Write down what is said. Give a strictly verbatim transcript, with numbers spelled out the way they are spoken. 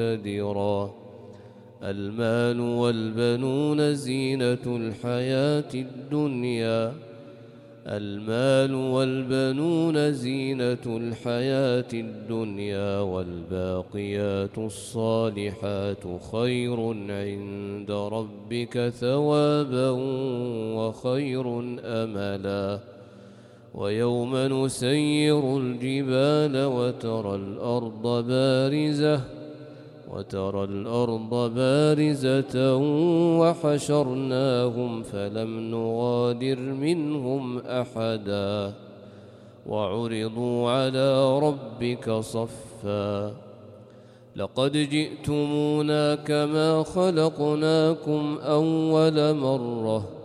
مقتدرا. المال والبنون زينة الحياة الدنيا المال والبنون زينة الحياة الدنيا والباقيات الصالحات خير عند ربك ثوابا وخير أملا. ويوم نسير الجبال وترى الأرض بارزة وترى الأرض بارزة وحشرناهم فلم نغادر منهم أحدا وعرضوا على ربك صفا لقد جئتمونا كما خلقناكم أول مرة